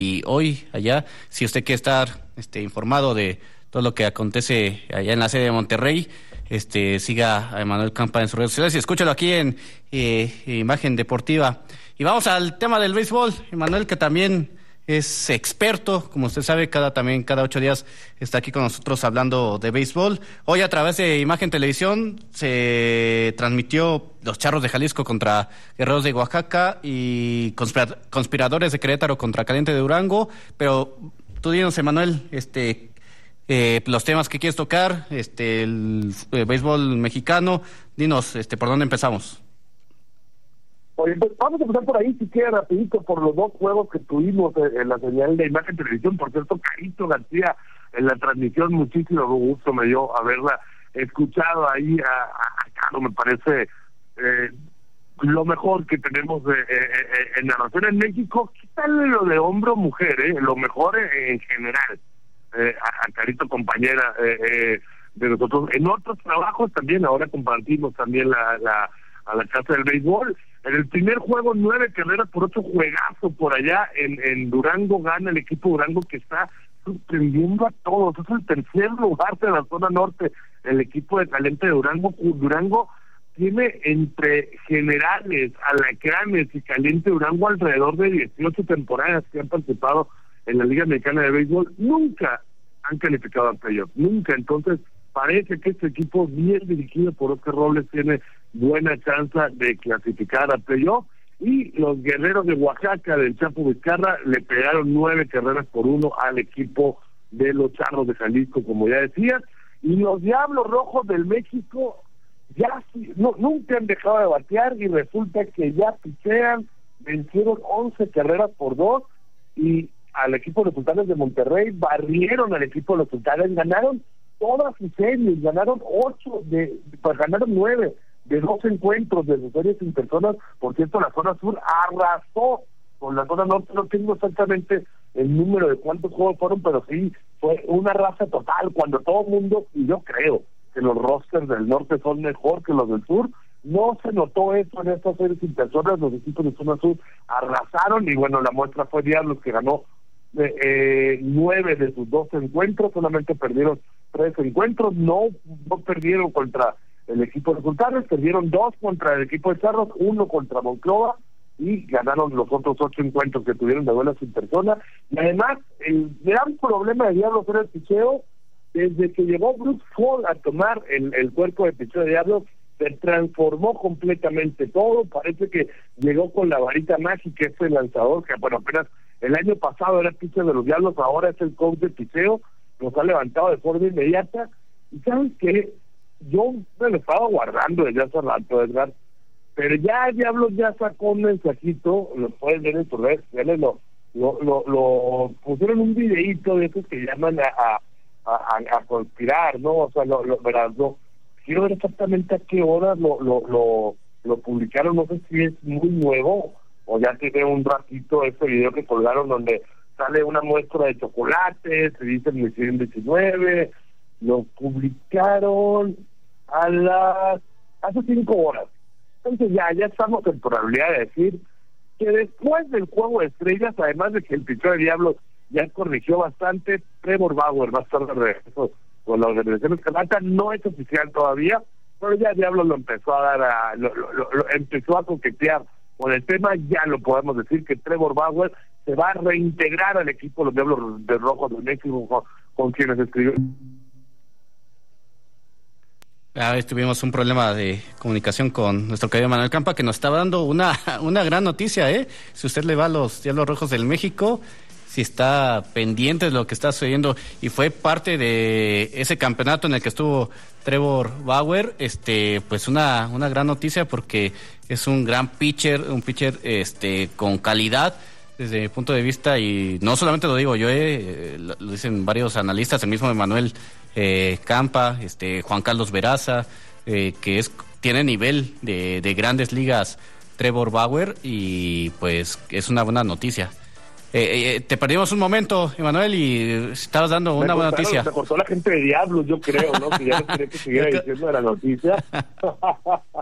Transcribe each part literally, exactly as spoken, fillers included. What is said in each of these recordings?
Y hoy allá, si usted quiere estar este, informado de todo lo que acontece allá en la sede de Monterrey, este, siga a Emanuel Campa en sus redes sociales y escúchalo aquí en eh, Imagen Deportiva. Y vamos al tema del béisbol. Emanuel, que también es experto, como usted sabe, cada también cada ocho días está aquí con nosotros hablando de béisbol. Hoy a través de Imagen Televisión se transmitió los Charros de Jalisco contra Guerreros de Oaxaca y conspira- Conspiradores de Querétaro contra Caliente de Durango. Pero tú dinos, Emanuel, este, eh, los temas que quieres tocar, este, el, el béisbol mexicano, dinos, este, ¿por dónde empezamos? Oye, pues vamos a empezar por ahí, si queda rapidito, por los dos juegos que tuvimos en la señal de Imagen Televisión. Por cierto, Carito García en la transmisión, muchísimo gusto me dio haberla escuchado ahí a, a, a Caro. Me parece eh, lo mejor que tenemos de, eh, eh, en narración en México. Quítale lo de hombro mujer, eh, lo mejor en general. Eh, a, a Carito, compañera eh, eh, de nosotros. En otros trabajos también, ahora compartimos también la... la a la casa del béisbol. En el primer juego, nueve carreras por otro juegazo por allá en, en Durango, gana el equipo Durango, que está sorprendiendo a todos. Es el tercer lugar de la zona norte, el equipo de Caliente de Durango. Durango tiene entre generales, alacranes y Caliente Durango alrededor de dieciocho temporadas que han participado en la Liga Mexicana de Béisbol. Nunca han calificado a playoff, nunca. Entonces, parece que este equipo, bien dirigido por Oscar Robles, tiene buena chance de clasificar a playoff. Y los Guerreros de Oaxaca del Chapo Vizcarra le pegaron nueve carreras por uno al equipo de los Charros de Jalisco, como ya decías. Y los Diablos Rojos del México ya no, nunca han dejado de batear, y resulta que ya pichean, vencieron once carreras por dos, y al equipo de los Sultanes de Monterrey barrieron al equipo de los Sultanes, ganaron todas sus series, ganaron ocho, de, pues ganaron nueve de dos encuentros de sus series interzonas. Por cierto, la zona sur arrasó con la zona norte. No tengo exactamente el número de cuántos juegos fueron, pero sí fue una raza total, cuando todo el mundo, y yo creo que los rosters del norte son mejor que los del sur. No se notó eso en estas series interzonas. Los equipos de zona sur arrasaron, y bueno, la muestra fue Diablos, que ganó eh, eh, nueve de sus doce encuentros. Solamente perdieron tres encuentros, no, no perdieron contra el equipo de Sultanes, perdieron dos contra el equipo de Charros, uno contra Monclova, y ganaron los otros ocho encuentros que tuvieron de duelos sin persona. Y además, el gran problema de Diablos era el picheo. Desde que llegó Bruce Ford a tomar el, el cuerpo de picheo de Diablos, se transformó completamente todo. Parece que llegó con la varita mágica este lanzador, que bueno, apenas el año pasado era pitcher de los Diablos, ahora es el coach de picheo. Nos ha levantado de forma inmediata. Y ¿sabes qué? Yo me lo estaba guardando desde hace rato, Edgar, pero ya Diablos ya sacó un mensajito, lo pueden ver en sus redes sociales, lo, lo, lo, lo pusieron un videíto de esos que llaman a, a, a, a conspirar, ¿no? O sea, lo, lo, verás, no, quiero ver exactamente a qué horas lo, lo, lo, lo publicaron. No sé si es muy nuevo o ya tiene un ratito ese video que colgaron donde sale una muestra de chocolate, se dice Misión diecinueve, lo publicaron a las hace cinco horas. Entonces ya, ya estamos en probabilidad de decir que después del juego de estrellas, además de que el pichón de Diablos ya corrigió bastante, Trevor Bauer va a estar de regreso con la organización escarlata. No es oficial todavía, pero ya Diablos lo empezó a dar a, lo, lo, lo, lo empezó a coquetear con el tema. Ya lo podemos decir que Trevor Bauer se va a reintegrar al equipo de los Diablos de Rojos de México, con, con quienes escribió. A ver, tuvimos un problema de comunicación con nuestro querido Manuel Campa, que nos estaba dando una una gran noticia, ¿eh? Si usted le va a los Diablos Rojos del México, si está pendiente de lo que está sucediendo, y fue parte de ese campeonato en el que estuvo Trevor Bauer, este, pues una una gran noticia, porque es un gran pitcher, un pitcher este con calidad desde mi punto de vista, y no solamente lo digo yo, eh, lo, lo dicen varios analistas, el mismo Manuel eh, Campa, este Juan Carlos Veraza, eh, que es tiene nivel de, de grandes ligas Trevor Bauer, y pues es una buena noticia. Eh, eh, te perdimos un momento, Emanuel, y estabas dando una buena noticia. Me cortó la gente de Diablos, yo creo, ¿no? Que ya no quería que siguiera diciendo de la noticia.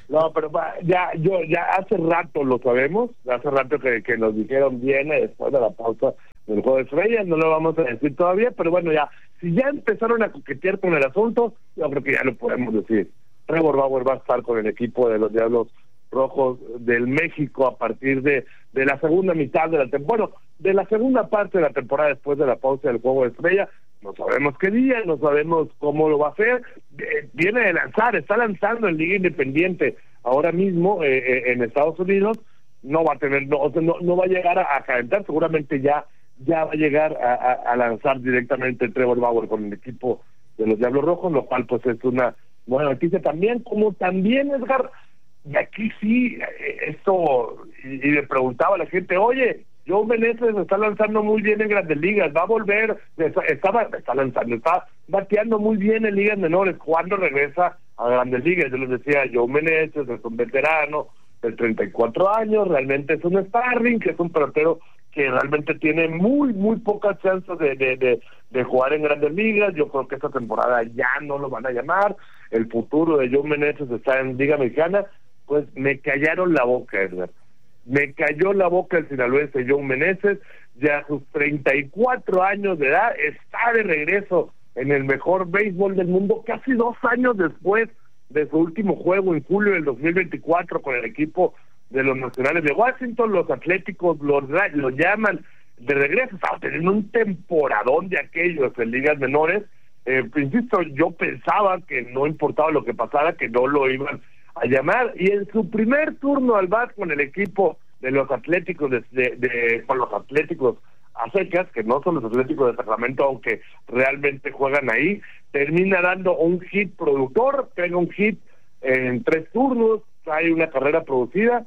No, pero va, ya, yo, ya hace rato lo sabemos, hace rato que, que nos dijeron viene después de la pausa del juego de estrellas, no lo vamos a decir todavía, pero bueno, ya, si ya empezaron a coquetear con el asunto, yo creo que ya lo podemos decir. Trevor Bauer va a estar con el equipo de los Diablos Rojos del México a partir de, de la segunda mitad de la temporada, bueno, de la segunda parte de la temporada después de la pausa del juego de estrella. No sabemos qué día, no sabemos cómo lo va a hacer. Eh, viene de lanzar, está lanzando en Liga Independiente ahora mismo eh, eh, en Estados Unidos. No va a tener, no, no, no va a llegar a, a calentar, seguramente ya ya va a llegar a, a, a lanzar directamente Trevor Bauer con el equipo de los Diablos Rojos, lo cual pues es una buena noticia también, como también, Edgar, y aquí sí, esto, y, y le preguntaba a la gente, oye, Joe Meneses está lanzando muy bien en Grandes Ligas, va a volver, está, está, está lanzando, está bateando muy bien en ligas menores, ¿cuándo regresa a Grandes Ligas? Yo les decía, Joe Meneses es un veterano de treinta y cuatro años, realmente es un sparring, que es un pelotero que realmente tiene muy, muy pocas chances de, de, de, de jugar en Grandes Ligas. Yo creo que esta temporada ya no lo van a llamar, el futuro de Joe Meneses está en Liga Mexicana. Pues me callaron la boca, Edgar. Me cayó la boca el sinaloense Joe Meneses, ya a sus treinta y cuatro años de edad, está de regreso en el mejor béisbol del mundo, casi dos años después de su último juego en julio del dos mil veinticuatro con el equipo de los Nacionales de Washington. Los Atléticos lo, lo llaman de regreso, estaba teniendo un temporadón de aquellos en ligas menores. Eh, insisto, yo pensaba que no importaba lo que pasara, que no lo iban a llamar, y en su primer turno al bat con el equipo de los Atléticos de, de, de con los Atléticos a secas, que no son los Atléticos de Sacramento, aunque realmente juegan ahí, termina dando un hit productor, pega un hit en tres turnos, hay una carrera producida,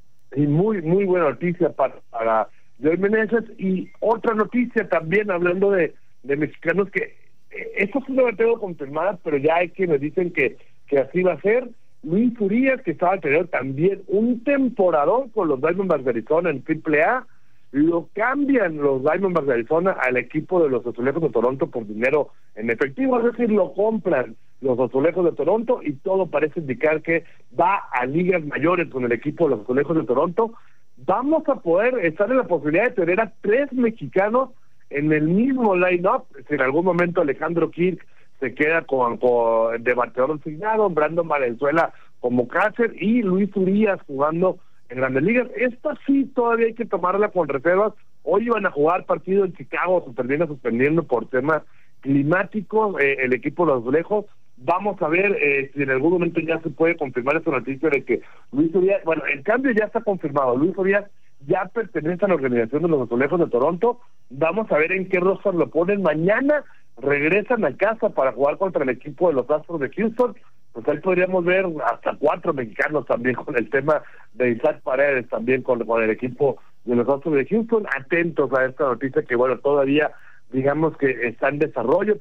y muy, muy buena noticia para, para Joe Meneses. Y otra noticia también, hablando de, de mexicanos, que eh, esto sí no lo tengo confirmada, pero ya hay quienes dicen que, que así va a ser. Luis Urias, que estaba teniendo también un temporadón con los Diamondbacks de Arizona en triple A, lo cambian los Diamondbacks de Arizona al equipo de los Azulejos de Toronto por dinero en efectivo, es decir, lo compran los Azulejos de Toronto, y todo parece indicar que va a ligas mayores con el equipo de los Azulejos de Toronto. Vamos a poder estar en la posibilidad de tener a tres mexicanos en el mismo line-up. Si en algún momento Alejandro Kirk se queda con, con de bateador designado, Brandon Valenzuela como catcher y Luis Urias jugando en Grandes Ligas. Esta sí todavía hay que tomarla con reservas. Hoy iban a jugar partido en Chicago, se termina suspendiendo por temas climáticos eh, el equipo de los Azulejos. Vamos a ver eh, si en algún momento ya se puede confirmar esta noticia de que Luis Urias, bueno, en cambio ya está confirmado, Luis Urias ya pertenece a la organización de los Azulejos de Toronto. Vamos a ver en qué roster lo ponen. Mañana regresan a casa para jugar contra el equipo de los Astros de Houston. Pues ahí podríamos ver hasta cuatro mexicanos también con el tema de Isaac Paredes, también con, con el equipo de los Astros de Houston. Atentos a esta noticia que, bueno, todavía digamos que está en desarrollo.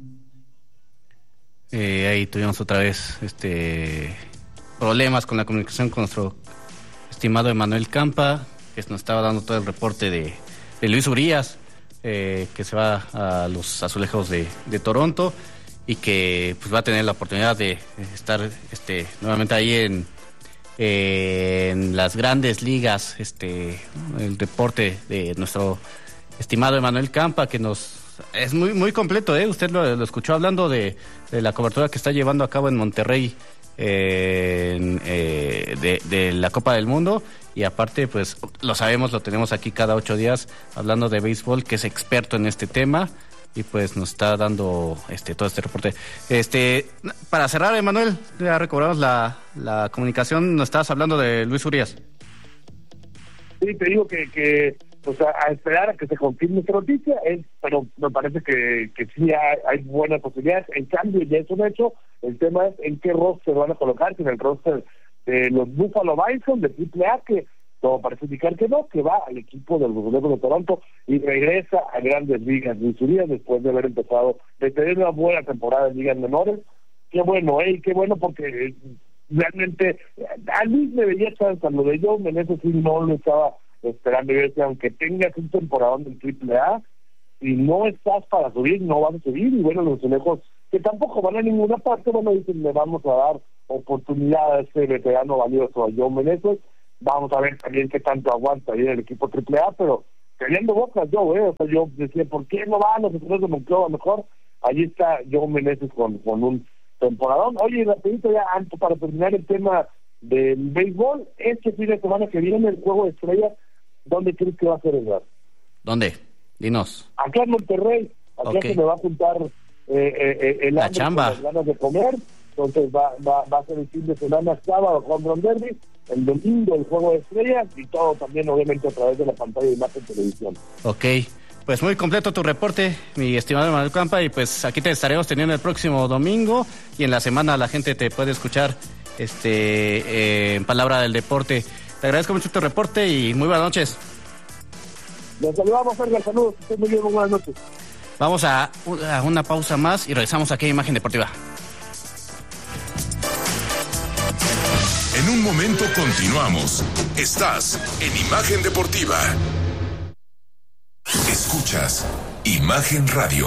Eh, ahí tuvimos otra vez este problemas con la comunicación con nuestro estimado Emanuel Campa, que nos estaba dando todo el reporte de, de Luis Urias, eh, que se va a los Azulejos de, de Toronto, y que pues va a tener la oportunidad de estar este nuevamente ahí en, eh, en las grandes ligas. Este el reporte de nuestro estimado Emanuel Campa, que nos es muy muy completo, eh usted lo, lo escuchó hablando de, de la cobertura que está llevando a cabo en Monterrey eh, en, eh, de, de la Copa del Mundo, y aparte pues lo sabemos, lo tenemos aquí cada ocho días hablando de béisbol, que es experto en este tema, y pues nos está dando este todo este reporte. Este para cerrar, Emanuel, ya recobramos la, la comunicación, nos estabas hablando de Luis Urias. Sí, te digo que, que pues a, a esperar a que se confirme esta noticia, es, pero me parece que, que sí hay, hay buenas posibilidades. En cambio, ya es un hecho, el tema es en qué roster van a colocar, si en el roster de los Buffalo Bison de triple A, que todo parece indicar que no, que va al equipo de los Azulejos de Toronto y regresa a Grandes Ligas. Luis Urias, después de haber empezado, de tener una buena temporada en ligas menores. Qué bueno, eh, qué bueno, porque realmente a Luis me veía chance, lo de Joe Meneses sí no lo estaba esperando. Yo decía, aunque tengas un temporadón del triple A, si no estás para subir, no vas a subir. Y bueno, los Azulejos que tampoco van a ninguna parte. Bueno, dicen, le vamos a dar oportunidad a este veterano valioso, a Joe Meneses. Vamos a ver también qué tanto aguanta ahí el equipo triple A, pero teniendo bocas yo, eh, o sea, yo decía, ¿por qué no van los equipos de Monclova mejor? Allí está Joe Meneses con, con un temporadón. Oye, rapidito ya, antes para terminar el tema del béisbol, este fin de semana que viene el Juego de Estrellas, ¿dónde crees que va a ser el lugar? ¿Dónde? Dinos. Acá en Monterrey, acá okay. Se me va a juntar eh, eh, el la chamba. Con las ganas de comer, entonces va, va, va a ser el fin de semana sábado Home Run Derby, el domingo el Juego de Estrellas y todo también obviamente a través de la pantalla de Imagen Televisión. Ok, pues muy completo tu reporte, mi estimado Manuel Campa, y pues aquí te estaremos teniendo el próximo domingo y en la semana la gente te puede escuchar este eh, en Palabra del Deporte. Te agradezco mucho tu reporte y muy buenas noches. Les saludamos, Edgar, saludos, que estén muy bien, buenas noches. Vamos a, a una pausa más y regresamos aquí a Imagen Deportiva. En un momento continuamos. Estás en Imagen Deportiva. Escuchas Imagen Radio.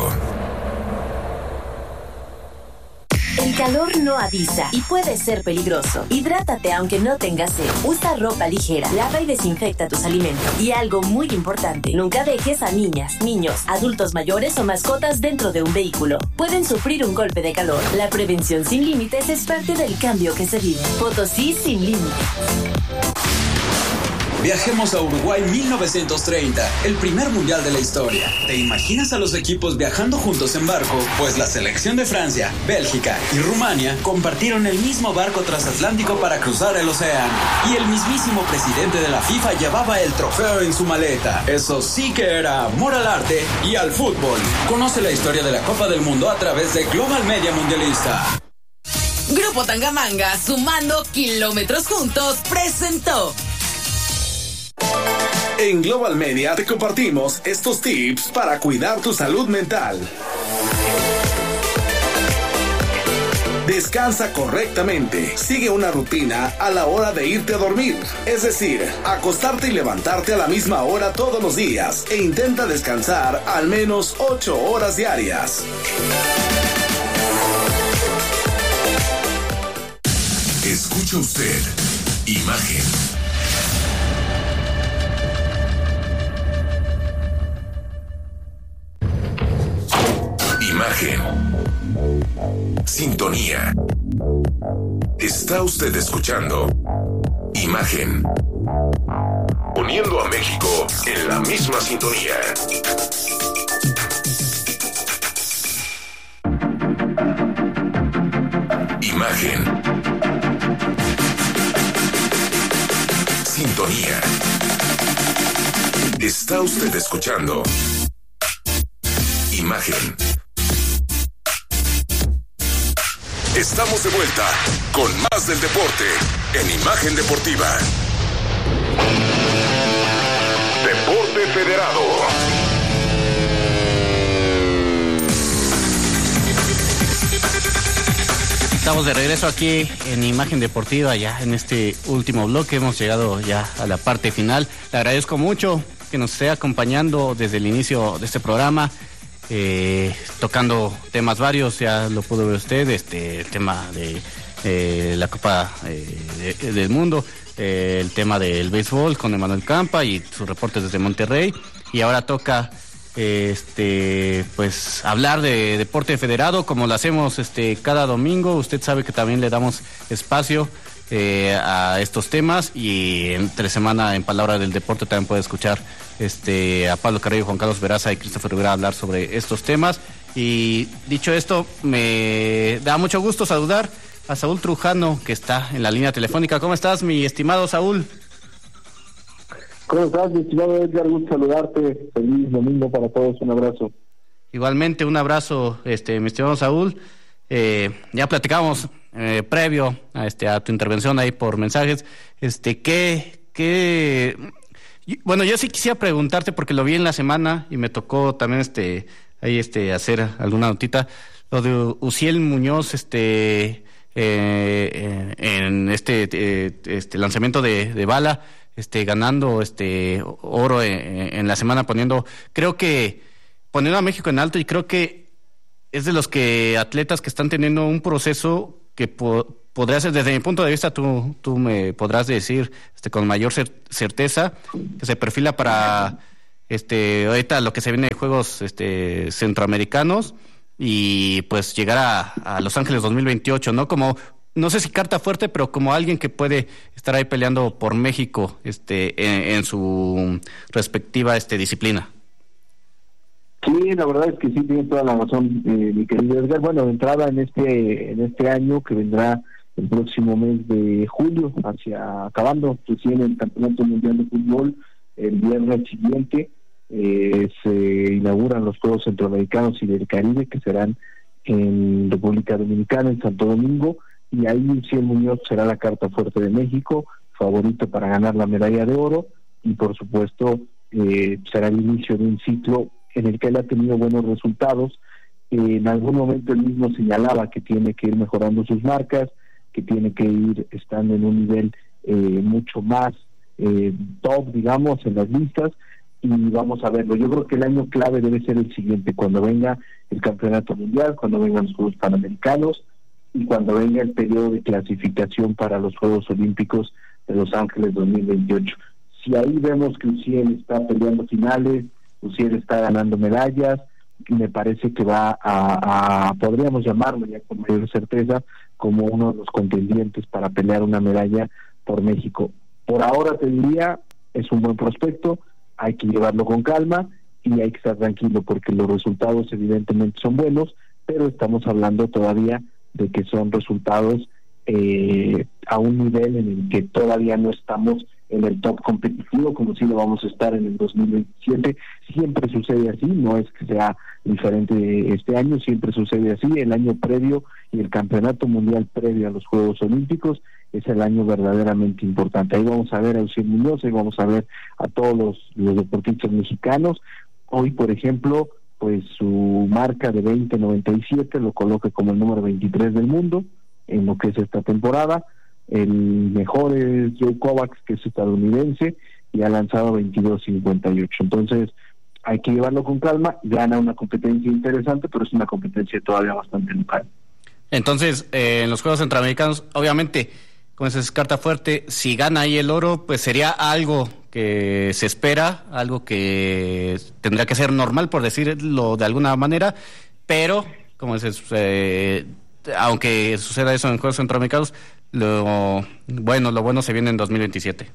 El calor no avisa y puede ser peligroso. Hidrátate aunque no tengas sed. Usa ropa ligera, lava y desinfecta tus alimentos. Y algo muy importante, nunca dejes a niñas, niños, adultos mayores o mascotas dentro de un vehículo. Pueden sufrir un golpe de calor. La prevención sin límites es parte del cambio que se vive. Potosí sin límites. Viajemos a Uruguay mil novecientos treinta, el primer mundial de la historia. ¿Te imaginas a los equipos viajando juntos en barco? Pues la selección de Francia, Bélgica y Rumania compartieron el mismo barco transatlántico para cruzar el océano. Y el mismísimo presidente de la FIFA llevaba el trofeo en su maleta. Eso sí que era amor al arte y al fútbol. Conoce la historia de la Copa del Mundo a través de Global Media Mundialista. Grupo Tangamanga, sumando kilómetros juntos, presentó. En Global Media te compartimos estos tips para cuidar tu salud mental. Descansa correctamente. Sigue una rutina a la hora de irte a dormir. Es decir, acostarte y levantarte a la misma hora todos los días. E intenta descansar al menos ocho horas diarias. Escucha usted Imagen. Imagen. Sintonía. Está usted escuchando Imagen. Poniendo a México en la misma sintonía. Imagen. Sintonía. Está usted escuchando Imagen. Estamos de vuelta con más del deporte en Imagen Deportiva. Deporte Federado. Estamos de regreso aquí en Imagen Deportiva, ya en este último bloque. Hemos llegado ya a la parte final. Le agradezco mucho que nos esté acompañando desde el inicio de este programa. Eh, tocando temas varios, ya lo pudo ver usted, este el tema de eh, la Copa eh, de, del Mundo, eh, el tema del béisbol con Emanuel Campa y sus reportes desde Monterrey, y ahora toca eh, este pues hablar de deporte federado como lo hacemos este cada domingo. Usted sabe que también le damos espacio eh, a estos temas, y entre semana en Palabra del Deporte también puede escuchar este a Pablo Carrillo, Juan Carlos Veraza y Christopher Rivera hablar sobre estos temas. Y dicho esto, me da mucho gusto saludar a Saúl Trujano, que está en la línea telefónica. ¿Cómo estás, mi estimado Saúl? ¿Cómo estás, mi estimado Edgar? Gusto saludarte. Feliz domingo para todos. Un abrazo. Igualmente, un abrazo, este, mi estimado Saúl. Eh, ya platicamos eh, previo a, este, a tu intervención ahí por mensajes. Este, ¿qué, qué? Bueno, yo sí quisiera preguntarte, porque lo vi en la semana y me tocó también este, ahí este, hacer alguna notita. Lo de Uziel Muñoz, este, eh, en este, eh, este lanzamiento de, de bala. Este, ganando este oro en, en la semana, poniendo, creo que poniendo a México en alto, y creo que es de los que atletas que están teniendo un proceso que po- podría ser, desde mi punto de vista, tú, tú me podrás decir este, con mayor cer- certeza, que se perfila para este ahorita lo que se viene de Juegos este, Centroamericanos y pues llegar a, a Los Ángeles dos mil veintiocho, ¿no? Como, no sé si carta fuerte, pero como alguien que puede estar ahí peleando por México este, en, en su respectiva este, disciplina. Sí, la verdad es que sí, tiene toda la razón, eh, mi querido Edgar. Bueno, de entrada en este en este año que vendrá el próximo mes de julio, hacia acabando recién el Campeonato Mundial de Fútbol, el viernes siguiente eh, se inauguran los Juegos Centroamericanos y del Caribe, que serán en República Dominicana, en Santo Domingo, y ahí Uziel Muñoz será la carta fuerte de México, favorito para ganar la medalla de oro, y por supuesto eh, será el inicio de un ciclo en el que él ha tenido buenos resultados. Eh, en algún momento él mismo señalaba que tiene que ir mejorando sus marcas, que tiene que ir estando en un nivel eh, mucho más eh, top, digamos, en las listas, y vamos a verlo. Yo creo que el año clave debe ser el siguiente, cuando venga el Campeonato Mundial, cuando vengan los Juegos Panamericanos y cuando venga el periodo de clasificación para los Juegos Olímpicos de Los Ángeles dos mil veintiocho. Si ahí vemos que Uziel está peleando finales, Uziel está ganando medallas, me parece que va a, a, podríamos llamarlo ya con mayor certeza, como uno de los contendientes para pelear una medalla por México. Por ahora te diría, es un buen prospecto, hay que llevarlo con calma y hay que estar tranquilo porque los resultados evidentemente son buenos, pero estamos hablando todavía de que son resultados eh, a un nivel en el que todavía no estamos en el top competitivo, como si lo vamos a estar en el dos mil veintisiete. Siempre sucede así, no es que sea diferente este año, siempre sucede así. El año previo y el campeonato mundial previo a los Juegos Olímpicos es el año verdaderamente importante. Ahí vamos a ver a Uziel Muñoz, ahí vamos a ver a todos los, los deportistas mexicanos. Hoy, por ejemplo, pues su marca de veinte noventa y siete lo coloca como el número veintitrés del mundo en lo que es esta temporada. El mejor es Joe Kovacs, que es estadounidense, y ha lanzado veintidós cincuenta y ocho. Entonces hay que llevarlo con calma. Gana una competencia interesante, pero es una competencia todavía bastante local. Entonces, eh, en los Juegos Centroamericanos, obviamente, con esa carta fuerte, si gana ahí el oro, pues sería algo que se espera, algo que tendría que ser normal, por decirlo de alguna manera, pero, como dices, eh, aunque suceda eso en Juegos Centroamericanos, lo bueno, lo bueno se viene en dos mil veintisiete.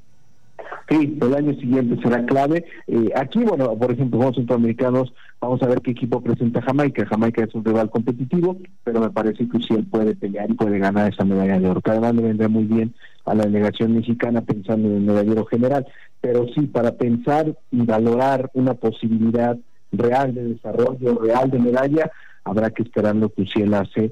Sí, el año siguiente será clave. Eh, aquí, bueno, por ejemplo, Juegos Centroamericanos, vamos a ver qué equipo presenta Jamaica. Jamaica es un rival competitivo, pero me parece que sí él puede pelear y puede ganar esa medalla de oro. Que además le vendrá muy bien a la delegación mexicana pensando en el medallero general. Pero sí, para pensar y valorar una posibilidad real de desarrollo, real de medalla, habrá que esperar lo que Uziel hace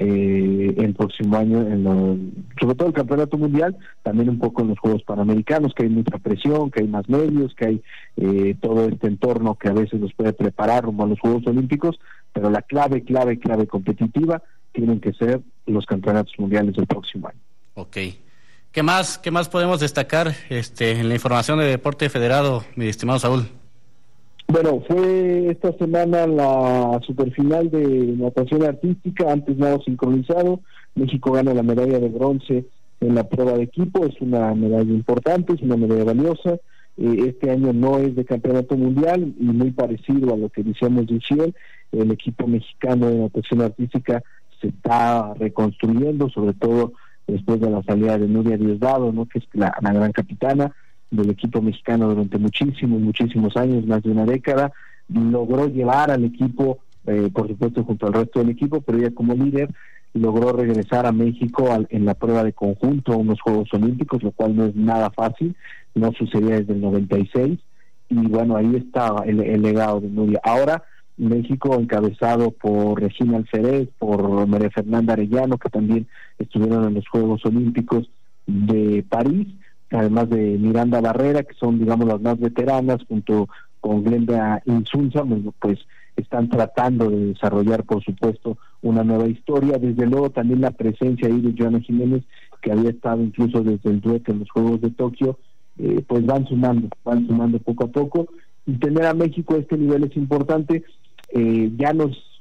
eh, el próximo año, en lo, sobre todo el Campeonato Mundial, también un poco en los Juegos Panamericanos, que hay mucha presión, que hay más medios, que hay eh, todo este entorno que a veces nos puede preparar rumbo a los Juegos Olímpicos, pero la clave, clave, clave competitiva tienen que ser los Campeonatos Mundiales del próximo año. Ok. ¿Qué más, qué más podemos destacar este, en la información de Deporte Federado, mi estimado Saúl? Bueno, fue esta semana la superfinal de natación artística, antes nado sincronizado. México gana la medalla de bronce en la prueba de equipo, es una medalla importante, es una medalla valiosa. Eh, este año no es de campeonato mundial y muy parecido a lo que decíamos de Uziel, el equipo mexicano de natación artística se está reconstruyendo, sobre todo después de la salida de Nuria Diosdado, ¿no?, que es la, la gran capitana del equipo mexicano durante muchísimos, muchísimos años, más de una década. Logró llevar al equipo, eh, por supuesto junto al resto del equipo, pero ella como líder logró regresar a México al, en la prueba de conjunto a unos Juegos Olímpicos, lo cual no es nada fácil, no sucedía desde el noventa y seis, y bueno, ahí estaba el, el legado de Nuria. Ahora México, encabezado por Regina Alferez, por María Fernanda Arellano, que también estuvieron en los Juegos Olímpicos de París, además de Miranda Barrera, que son, digamos, las más veteranas, junto con Glenda Insunza, pues están tratando de desarrollar, por supuesto, una nueva historia. Desde luego también la presencia ahí de Joana Jiménez, que había estado incluso desde el dueto en los Juegos de Tokio, eh, pues van sumando, van sumando poco a poco, y tener a México a este nivel es importante. Eh, ya nos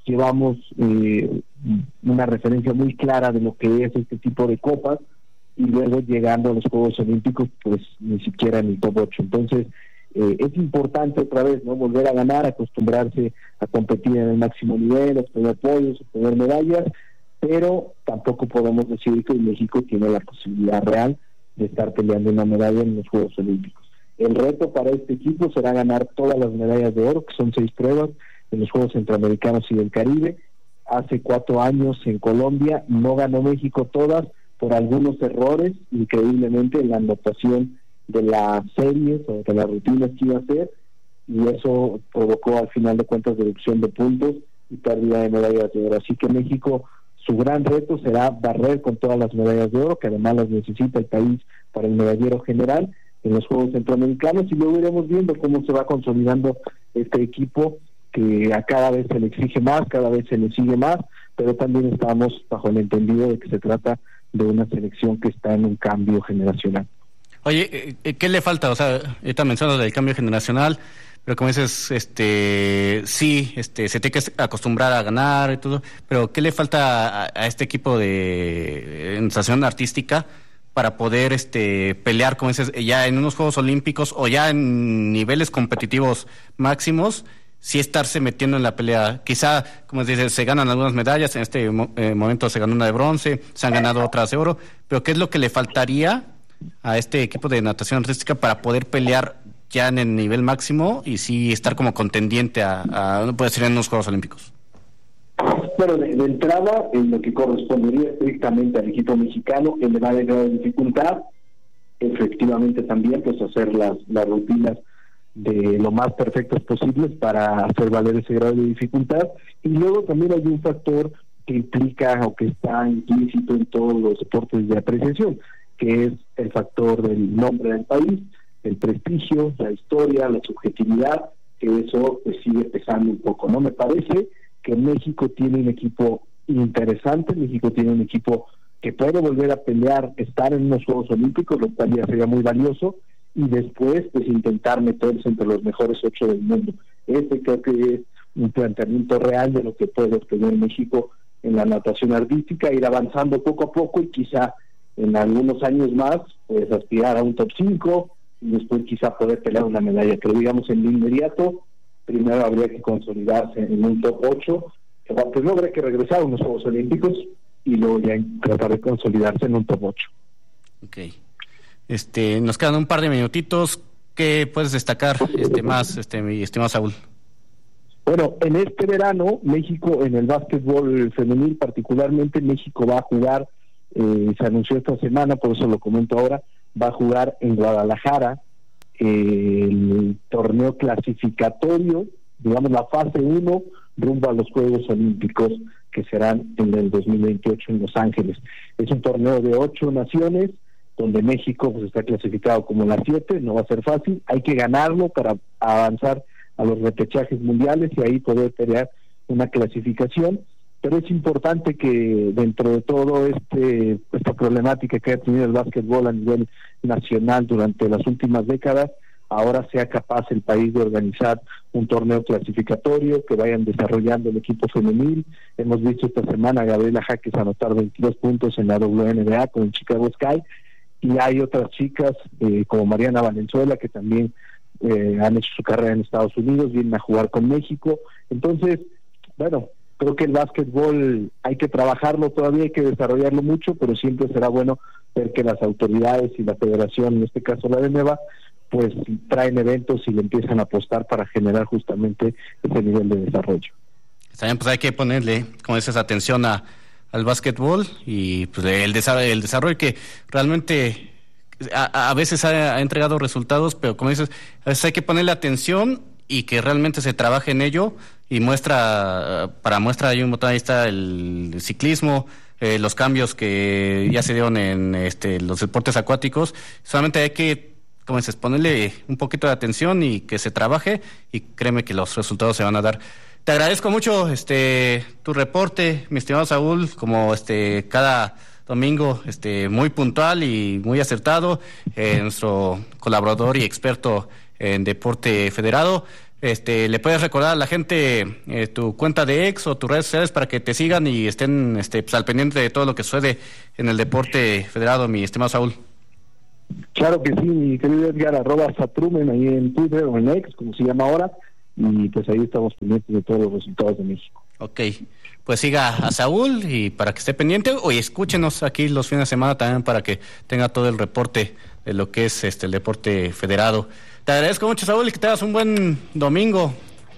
llevamos eh, una referencia muy clara de lo que es este tipo de copas, y luego llegando a los Juegos Olímpicos, pues ni siquiera en el top ocho. Entonces, eh, es importante otra vez, ¿no?, volver a ganar, acostumbrarse a competir en el máximo nivel, obtener podios, obtener medallas, pero tampoco podemos decir que México tiene la posibilidad real de estar peleando una medalla en los Juegos Olímpicos. El reto para este equipo será ganar todas las medallas de oro, que son seis pruebas, en los Juegos Centroamericanos y del Caribe. Hace cuatro años en Colombia no ganó México todas, por algunos errores, increíblemente, en la anotación de las series o de las rutinas que iba a hacer, y eso provocó al final de cuentas reducción de puntos y pérdida de medallas de oro. Así que México, su gran reto será barrer con todas las medallas de oro, que además las necesita el país para el medallero general en los Juegos Centroamericanos, y luego iremos viendo cómo se va consolidando este equipo, que a cada vez se le exige más, cada vez se le sigue más, pero también estamos bajo el entendido de que se trata de una selección que está en un cambio generacional. Oye, ¿qué le falta? O sea, ahorita mencionas del cambio generacional, pero como dices, este, sí, este, se tiene que acostumbrar a ganar y todo, pero ¿qué le falta a, a este equipo de natación artística para poder, este, pelear, como dices, ya en unos Juegos Olímpicos o ya en niveles competitivos máximos? Sí, estarse metiendo en la pelea. Quizá, como dices, se ganan algunas medallas, en este mo- eh, momento se ganó una de bronce, se han ganado otras de oro, pero ¿qué es lo que le faltaría a este equipo de natación artística para poder pelear ya en el nivel máximo y sí estar como contendiente a, a no puede ser en unos Juegos Olímpicos? Bueno, de, de entrada, en lo que correspondería estrictamente al equipo mexicano, elevar el grado de dificultad, efectivamente también pues hacer las, las rutinas de lo más perfectos posibles para hacer valer ese grado de dificultad. Y luego también hay un factor que implica o que está implícito en todos los deportes de apreciación, que es el factor del nombre del país, el prestigio, la historia, la subjetividad, que eso pues sigue pesando un poco, ¿no? Me parece que México tiene un equipo interesante, México tiene un equipo que puede volver a pelear, estar en unos Juegos Olímpicos, lo cual ya sería muy valioso, y después pues intentar meterse entre los mejores ocho del mundo. Este creo que es un planteamiento real de lo que puede obtener México en la natación artística, ir avanzando poco a poco y quizá en algunos años más pues aspirar a un top cinco y después quizá poder pelear una medalla, pero digamos en lo inmediato primero habría que consolidarse en un top ocho, pues no habría que regresar a unos Juegos Olímpicos y luego ya tratar de consolidarse en un top ocho. Okay. Este, nos quedan un par de minutitos. ¿Qué puedes destacar este más, este, mi estimado Saúl? Bueno, en este verano México en el básquetbol femenil, particularmente México va a jugar, eh, se anunció esta semana, por eso lo comento ahora, va a jugar en Guadalajara eh, el torneo clasificatorio, digamos la fase uno, rumbo a los Juegos Olímpicos que serán en el dos mil veintiocho en Los Ángeles. Es un torneo de ocho naciones, donde México pues está clasificado como la siete, no va a ser fácil, hay que ganarlo para avanzar a los repechajes mundiales y ahí poder pelear una clasificación, pero es importante que dentro de todo este esta problemática que ha tenido el básquetbol a nivel nacional durante las últimas décadas, ahora sea capaz el país de organizar un torneo clasificatorio, que vayan desarrollando el equipo femenil. Hemos visto esta semana a Gabriela Jaques anotar veintidós puntos en la W N B A con el Chicago Sky, y hay otras chicas eh, como Mariana Valenzuela que también eh, han hecho su carrera en Estados Unidos, vienen a jugar con México. Entonces, bueno, creo que el básquetbol hay que trabajarlo todavía, hay que desarrollarlo mucho, pero siempre será bueno ver que las autoridades y la federación, en este caso la de Neva, pues traen eventos y le empiezan a apostar para generar justamente ese nivel de desarrollo. También pues hay que ponerle, como dices, atención a al básquetbol y pues el desarrollo, el desarrollo que realmente a, a veces ha, ha entregado resultados, pero como dices, a veces hay que ponerle atención y que realmente se trabaje en ello, y muestra, para muestra hay un botón, ahí está el ciclismo, eh, los cambios que ya se dieron en este los deportes acuáticos. Solamente hay que, como dices, ponerle un poquito de atención y que se trabaje, y créeme que los resultados se van a dar. Te agradezco mucho este tu reporte, mi estimado Saúl, como este cada domingo, este muy puntual y muy acertado, eh, nuestro colaborador y experto en deporte federado. este, ¿le puedes recordar a la gente eh, tu cuenta de ex o tus redes sociales para que te sigan y estén este, pues, al pendiente de todo lo que sucede en el deporte federado, mi estimado Saúl? Claro que sí, mi querido Edgar, arroba Satrumen ahí en Twitter o en X, como se llama ahora, y pues ahí estamos pendientes de todos los resultados de México. Ok, pues siga a Saúl y para que esté pendiente, o escúchenos aquí los fines de semana también para que tenga todo el reporte de lo que es este el deporte federado. Te agradezco mucho, Saúl, y que tengas un buen domingo.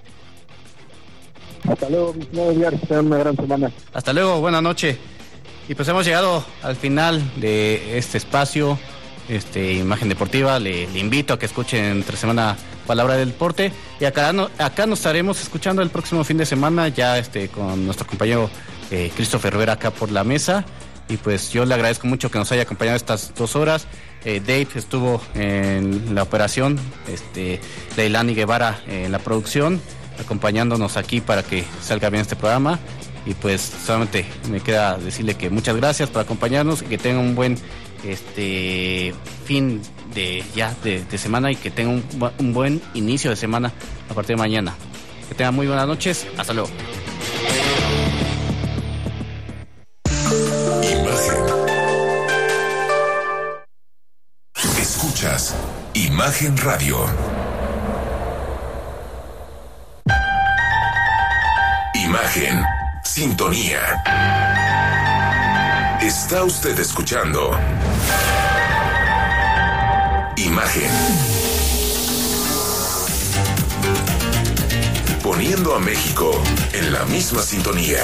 Hasta luego, mi señor Edgar, que tengan una gran semana. Hasta luego, buena noche. Y pues hemos llegado al final de este espacio, este Imagen Deportiva. Le, le invito a que escuchen entre semana Palabra del Deporte, y acá, no, acá nos estaremos escuchando el próximo fin de semana ya este con nuestro compañero eh, Christopher Rivera acá por la mesa. Y pues yo le agradezco mucho que nos haya acompañado estas dos horas. Eh, Dave estuvo en la operación, este Leilani Guevara en la producción, acompañándonos aquí para que salga bien este programa. Y pues solamente me queda decirle que muchas gracias por acompañarnos y que tengan un buen este fin de ya de, de semana, y que tengan un, un buen inicio de semana a partir de mañana. Que tengan muy buenas noches. Hasta luego. Escuchas Imagen Radio. Imagen, sintonía. Está usted escuchando Imagen. Poniendo a México en la misma sintonía.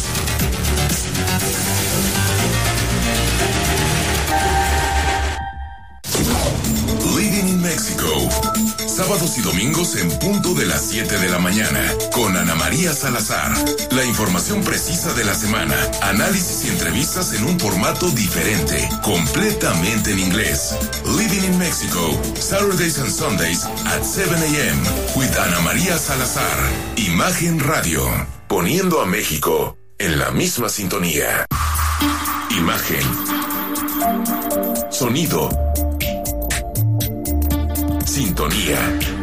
Living in Mexico. Sábados y domingos en punto de las siete de la mañana. Con Ana María Salazar. La información precisa de la semana. Análisis y entrevistas en un formato diferente. Completamente en inglés. Living in Mexico. Saturdays and Sundays at seven a.m. with Ana María Salazar. Imagen Radio. Poniendo a México en la misma sintonía. Imagen. Sonido. Sintonía.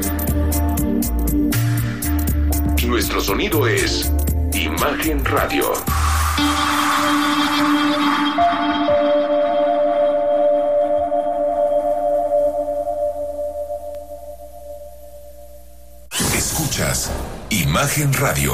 Nuestro sonido es Imagen Radio. Escuchas Imagen Radio.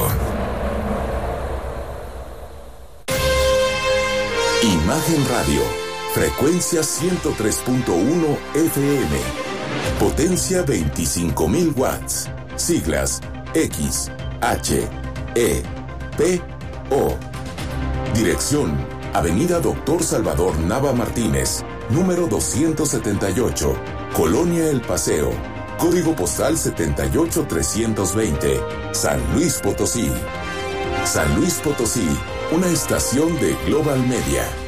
Imagen Radio. Frecuencia ciento tres punto uno F M. Potencia veinticinco mil watts. Siglas X, H, E, P, O. Dirección: Avenida Doctor Salvador Nava Martínez, número doscientos setenta y ocho, Colonia El Paseo. Código postal setenta y ocho trescientos veinte, San Luis Potosí. San Luis Potosí, una estación de Global Media.